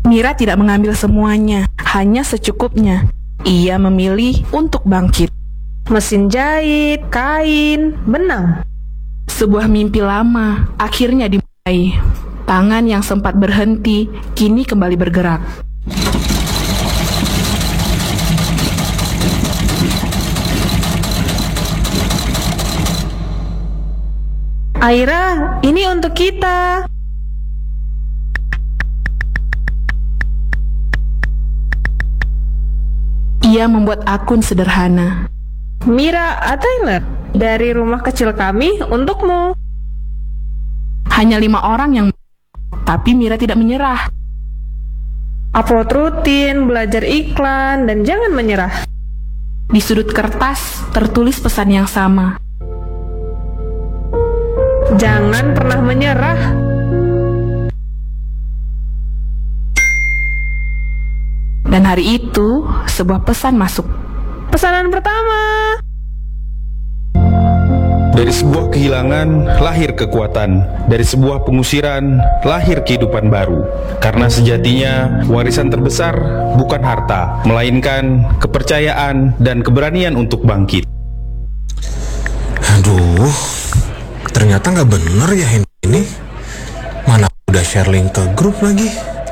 Mira tidak mengambil semuanya, hanya secukupnya. Ia memilih untuk bangkit. Mesin jahit, kain, benang. Sebuah mimpi lama akhirnya dimulai. Tangan yang sempat berhenti kini kembali bergerak. Aira, ini untuk kita. Ia membuat akun sederhana. Mira Tyler, dari rumah kecil kami untukmu. Hanya 5 orang yang tapi Mira tidak menyerah. Upload rutin, belajar iklan, dan jangan menyerah. Di sudut kertas tertulis pesan yang sama. Jangan pernah menyerah. Dan hari itu, sebuah pesan masuk. Pesanan pertama. Dari sebuah kehilangan lahir kekuatan, dari sebuah pengusiran lahir kehidupan baru. Karena sejatinya warisan terbesar bukan harta, melainkan kepercayaan dan keberanian untuk bangkit. Aduh, ternyata nggak bener ya ini. Mana udah share link ke grup lagi.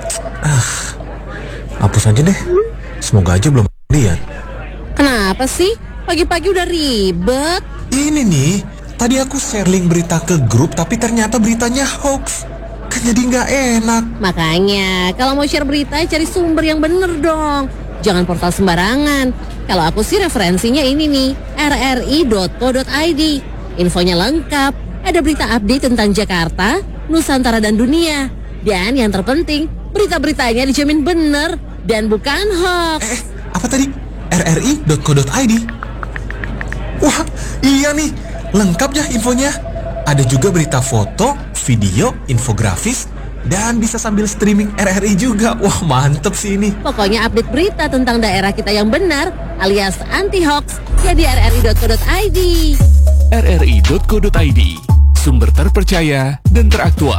Hapus aja deh. Semoga aja belum lihat. Kenapa sih? Pagi-pagi udah ribet. Ini nih, tadi aku share link berita ke grup tapi ternyata beritanya hoax. Kan jadi nggak enak. Makanya, kalau mau share berita cari sumber yang bener dong. Jangan portal sembarangan. Kalau aku sih referensinya ini nih, rri.co.id. Infonya lengkap. Ada berita update tentang Jakarta, Nusantara dan dunia. Dan yang terpenting, berita-beritanya dijamin bener dan bukan hoax. Apa tadi? rri.co.id. Wah, iya nih, lengkap ya infonya. Ada juga berita foto, video, infografis, dan bisa sambil streaming RRI juga. Wah, mantep sih ini. Pokoknya update berita tentang daerah kita yang benar alias anti-hoax ya di rri.co.id. rri.co.id, sumber terpercaya dan teraktual.